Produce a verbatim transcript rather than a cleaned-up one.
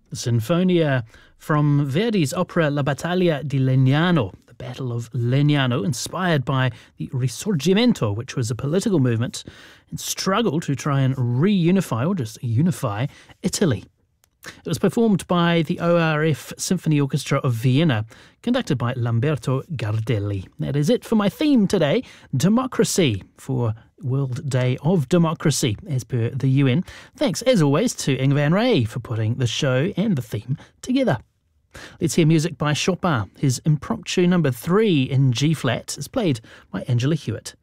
Sinfonia from Verdi's opera La Battaglia di Legnano, the Battle of Legnano, inspired by the Risorgimento, which was a political movement and struggle to try and reunify, or just unify, Italy. It was performed by the O R F Symphony Orchestra of Vienna, conducted by Lamberto Gardelli. That is it for my theme today, democracy, for World Day of Democracy, as per the U N. Thanks, as always, to Ing van Ray for putting the show and the theme together. Let's hear music by Chopin. His Impromptu number three in G-flat is played by Angela Hewitt.